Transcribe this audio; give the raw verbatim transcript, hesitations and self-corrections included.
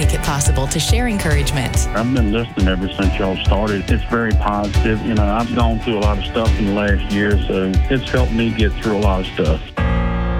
make it possible to share encouragement. I've been listening ever since y'all started. It's very positive. You know, I've gone through a lot of stuff in the last year, so it's helped me get through a lot of stuff.